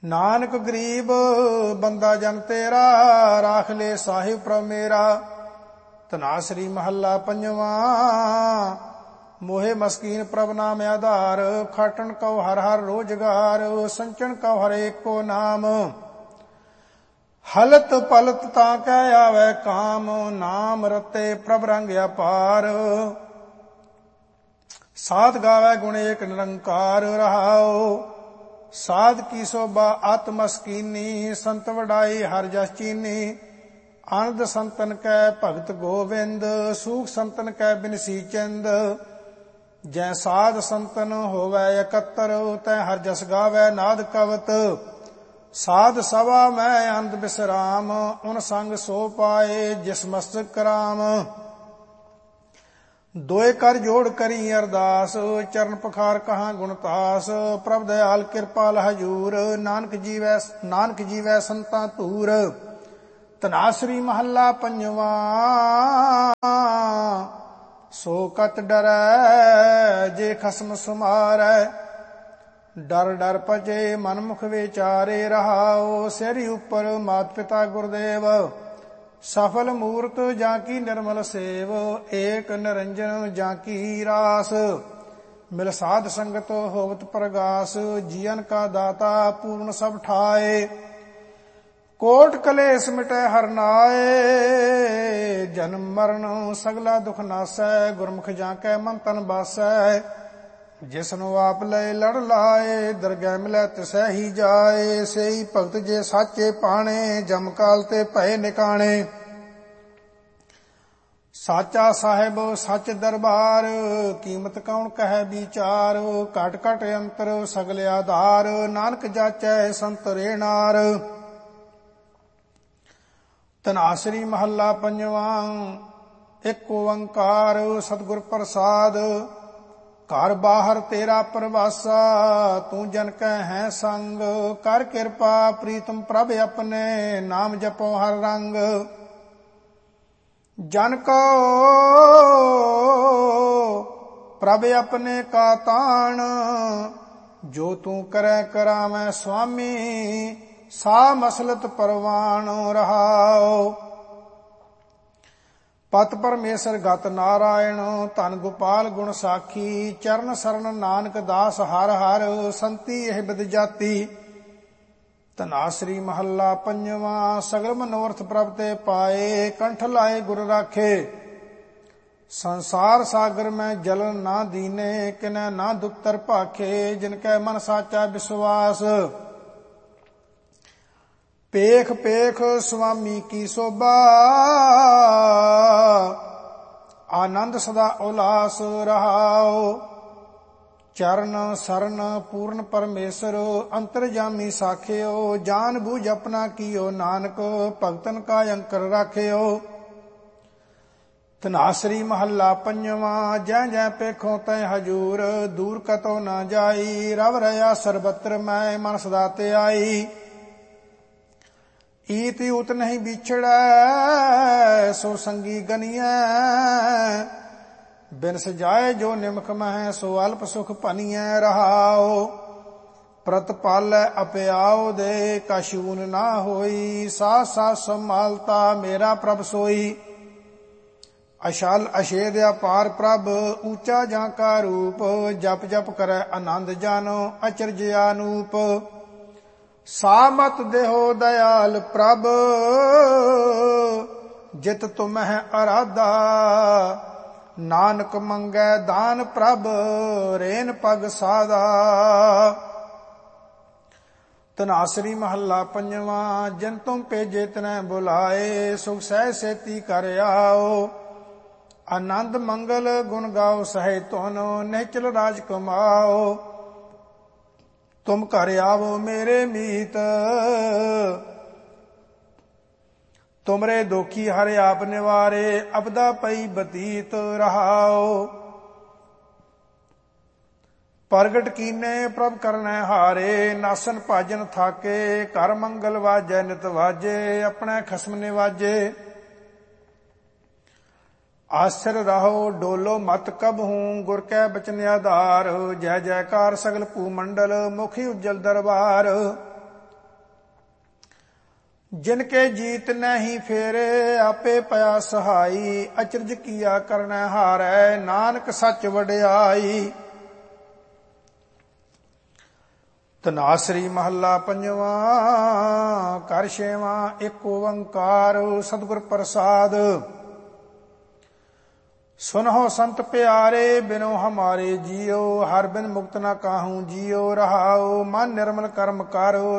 ਨਾਨਕ ਗਰੀਬ ਬੰਦਾ ਜਨ ਤੇਰਾ, ਰਾਖ ਲੈ ਸਾਹਿਬ ਪ੍ਰਭ ਮੇਰਾ। ਧਨਾਸਰੀ ਮਹੱਲਾ ਪੰਜਵਾਂ। ਮੋਹਿ ਮਸਕੀਨ ਪ੍ਰਭ ਨਾਮ ਆਧਾਰ, ਖਾਟਣ ਕਉ ਹਰ ਹਰ ਰੋਜਗਾਰ, ਸੰਚਣ ਕਉ ਹਰ ਏਕੋ ਨਾਮ। ਹਲਤ ਪਲਤ ਤਾਂ ਕਹਿ ਆਵੈ ਕਾਮ, ਨਾਮ ਰਤੇ ਪ੍ਰਭ ਰੰਗ ਅਪਾਰ। ਸਾਧ ਗਾਵੈ ਗੁਣ ਏਕ ਨਿਰੰਕਾਰ, ਰਹਾਉ ਸਾਧ ਕੀ ਸੋਭਾ ਅਤ ਮਸਕੀਨੀ, ਸੰਤ ਵਡਾਈ ਹਰ ਜਸ ਚੀਨੀ। ਆਨੰਦ ਸੰਤਨ ਕੈ ਭਗਤ ਗੋਬਿੰਦ, ਸੂਖ ਸੰਤਨ ਕੈ ਬਿਨਸੀ ਚੰਦ। ਜੈ ਸਾਧ ਸੰਤਨ ਹੋਵੈ ਇਕੱਤਰ, ਤੈ ਹਰ ਜਸ ਗਾਵੈ ਨਾਦ ਕਵਤ। ਸਾਧ ਸਭਾ ਮੈਂ ਆਨੰਦ ਬਿਸਰਾਮ, ਉਨ ਸੰਗ ਸੋ ਪਾਏ ਜਿਸ ਮਸਤਕ ਕਰਾਮ। ਦੋਏ ਕਰ ਜੋੜ ਕਰੀ ਅਰਦਾਸ, ਚਰਨ ਪਖਾਰ ਕਹਾਂ ਗੁਣਤਾਸ। ਪ੍ਰਭ ਦਇਆਲ ਕਿਰਪਾਲ ਹਜੂਰ, ਨਾਨਕ ਜੀਵੈ ਸੰਤਾਂ ਧੂਰ। ਧਨਾਸਰੀ ਮਹੱਲਾ ਪੰਜਵਾਂ। ਸੋ ਕਤ ਡਰੈ ਜੇ ਖਸਮ ਸੁਮਾਰੈ, ਡਰ ਡਰ ਭਜੇ ਮਨ ਮੁਖ ਵਿਚਾਰੇ। ਰਹਾਉ ਸਿਰ ਉਪਰ ਮਾਤ ਪਿਤਾ ਗੁਰਦੇਵ, ਸਫਲ ਮੂਰਤ ਜਾਂ ਕੀ ਨਿਰਮਲ ਸੇਵ। ਏਕ ਨਿਰੰਜਨ ਜਾਂ ਕੀ ਰਾਸ, ਮਿਲ ਸਾਧ ਸੰਗਤ ਹੋਵਤ ਪ੍ਰਗਾਸ। ਜੀਵਨ ਕਾ ਦਾਤਾ ਪੂਰਨ ਸਭ ਠਾਏ, ਕੋਟ ਕਲੇਸ਼ ਮਿਟੈ ਹਰ ਨਾਏ। ਜਨਮ ਮਰਨ ਸਗਲਾ ਦੁਖ ਨਾਸੈ, ਗੁਰਮੁਖ ਜਾਂ ਕੈ ਮਨ ਤਨ ਬਾਸੈ। ਜਿਸਨੂੰ ਆਪ ਲੈ ਲੜ ਲਾਏ, ਦਰਗਹਿ ਮਿਲੈ ਤਿਸੈ ਹੀ ਜਾਏ। ਸੇਈ ਭਗਤ ਜੇ ਸਾਚੇ ਪਾਣੇ, ਜਮ ਕਾਲ ਤੇ ਭਏ ਨਿਕਾਣੇ। ਸਾਚਾ ਸਾਹਿਬ ਸੱਚ ਦਰਬਾਰ, ਕੀਮਤ ਕੌਣ ਕਹੈ ਵਿਚਾਰ। ਘਟ ਘਟ ਅੰਤਰ ਸਗਲ ਆਧਾਰ, ਨਾਨਕ ਜਾਚੈ ਸੰਤ ਰੇਣਾਰ। ਧਨਾਸਰੀ ਮਹੱਲਾ ਪੰਜਵਾਂ। ਇੱਕ ਓੰਕਾਰ ਸਤਿਗੁਰ ਪ੍ਰਸਾਦ, ਘਰ ਬਾਹਰ ਤੇਰਾ ਪਰਵਾਸਾ। ਤੂੰ ਜਨ ਕੈ ਹੈ ਸੰਗ, ਕਰ ਕਿਰਪਾ ਪ੍ਰੀਤਮ ਪ੍ਰਭ ਆਪਣੇ। ਨਾਮ ਜਪੋ ਹਰ ਰੰਗ, ਜਨ ਕੋ ਪ੍ਰਭ ਆਪਣੇ ਕਾ ਤਾਣ। ਜੋ ਤੂੰ ਕਰੈ ਕਰਾਵੈ ਸੁਆਮੀ, ਸਾ ਮਸਲਤ ਪਰਵਾਣ। ਰਹਾਉ ਪਤ ਪਰਮੇਸ਼ਰ ਗਤ ਨਾਰਾਇਣ, ਧਨ ਗੋਪਾਲ ਗੁਣ ਸਾਖੀ। ਚਰਨ ਸਰਨ ਨਾਨਕ ਦਾਸ ਹਰ ਹਰ, ਸੰਤੀ ਇਹ ਬਿਦ ਜਾਤੀ। ਧਨਾਸਰੀ ਮਹੱਲਾ ਪੰਜਵਾਂ। ਸਗਲ ਮਨੋਰਥ ਪ੍ਰਭ ਤੇ ਪਾਏ, ਕੰਠ ਲਾਏ ਗੁਰ ਰਾਖੇ। ਸੰਸਾਰ ਸਾਗਰ ਮੈਂ ਜਲਨ ਨਾ ਦੀਨੇ, ਕਿਨੈ ਨਾ ਦੁੱਤਰ ਭਾਖੇ। ਜਿਨ ਕੈ ਮਨ ਸਾਚਾ ਵਿਸ਼ਵਾਸ, ਪੇਖ ਪੇਖ ਸੁਆਮੀ ਕੀ ਸੋਭਾ। ਆਨੰਦ ਸਦਾ ਉਲਾਸ। ਰਹਾਉ ਚਰਨ ਸਰਨ ਪੂਰਨ ਪਰਮੇਸ਼ਰ, ਅੰਤਰਜਾਮੀ ਸਾਖਿਓ। ਜਾਨ ਬੂਝ ਆਪਣਾ ਕੀਓ, ਨਾਨਕ ਭਗਤਨ ਕਾ ਅੰਕਰ ਰਾਖਿਓ। ਧਨਾਸਰੀ ਮਹੱਲਾ ਪੰਜਵਾਂ। ਜੈ ਜੈ ਪੇਖੋ ਤੈ ਹਜੂਰ, ਦੂਰ ਕਤੋ ਨਾ ਜਾਈ। ਰਵ ਰਹਾ ਸਰਬਤਰ ਮੈਂ, ਮਨ ਸਦਾ ਤੇ ਆਈ। ਈਤ ਊਤ ਨਹੀਂ ਵਿਛੜੈ, ਸੋ ਸੰਗੀ ਗਨੀਐ। ਬਿਨ ਸਜਾਏ ਜੋ ਨਿਮਖ ਮਹਿ, ਸੋ ਅਲਪ ਸੁਖ ਭਨੀਐ। ਰਹਾਉ ਪ੍ਰਤਪਾਲੈ ਅਪਿਆਉ ਦੇ, ਕਛੂਨ ਨਾ ਹੋਈ। ਸਾਥ ਸਾਥ ਸੰਭਾਲਤਾ ਮੇਰਾ ਪ੍ਰਭ ਸੋਈ। ਅਸ਼ਲ ਅਸ਼ੇਦ ਅਪਾਰ ਪ੍ਰਭ, ਊਚਾ ਜਾਂ ਕਾ ਰੂਪ। ਜਪ ਜਪ ਕਰੈ ਆਨੰਦ ਜਾਨੋ, ਅਚਰਜ ਅਨੂਪ। ਸਾਮਤ ਦੇਹੋ ਦਇਆਲ ਪ੍ਰਭ, ਜਿਤ ਤੁਮਹਿ ਅਰਾਧਾ। ਨਾਨਕ ਮੰਗੈ ਦਾਨ ਪ੍ਰਭ, ਰੇਨ ਪਗ ਸਾਧਾ। ਧਨਾਸਰੀ ਮਹੱਲਾ ਪੰਜਵਾਂ। ਜਿਨ ਤੁਮ ਭੇਜੇ ਤਿਨੈ ਬੁਲਾਏ, ਸੁਖ ਸਹਿ ਸੇਤੀ ਕਰ ਆਓ। ਆਨੰਦ ਮੰਗਲ ਗੁਣ ਗਾਓ ਸਹਿ ਧੁਨ, ਨਿਹਚਲ ਰਾਜ ਕਮਾਓ। ਤੁਮ ਘਰ ਆਵੋ ਮੇਰੇ ਮੀਤ, ਤੁਮਰੇ ਦੋਖੀ ਹਰਿ ਆਪ ਨਿਵਾਰੇ। ਅਬਦਾ ਪਈ ਬਤੀਤ। ਰਹਾਉ ਪ੍ਰਗਟ ਕੀਨੇ ਪ੍ਰਭ ਕਰਨੈ ਹਾਰੇ। ਨਾਸਨ ਭਾਜਨ ਥਾਕੇ, ਘਰ ਮੰਗਲ ਵਾਜੈ ਨਿਤ ਵਾਜੇ। ਆਪਣੇ ਖਸਮ ਨਿਵਾਜੇ। ਆਸਰ ਰਹੋ ਡੋਲੋ ਮਤ ਕਬਹੂੰ, ਗੁਰ ਕੈ ਬਚਨ। ਆਧਾਰ ਜੈ ਜੈਕਾਰ ਸਗਲ ਭੂ ਮੰਡਲ, ਮੁਖੀ ਉਜਲ ਦਰਬਾਰ। जिन के जीत नहीं फेरे आपे पया सहाई अचरज किया करना हारै नानक सच वडियाई। ਧਨਾਸਰੀ ਮਹੱਲਾ ਪੰਜਵਾਂ। ਘਰ ਛੇਵਾਂ। ਇੱਕ ਓੰਕਾਰ ਸਤਿਗੁਰ ਪ੍ਰਸਾਦ। ਸੁਨਹੁ ਸੰਤ ਪਿਆਰੇ ਬਿਨੋ ਹਮਾਰੇ ਜੀਓ ਹਰ ਬਿਨ ਮੁਕਤ ਨਾ ਕਾਹੂ ਜੀਓ ਰਹਾਓ। ਮਨ ਨਿਰਮਲ ਕਰਮ ਕਰੋ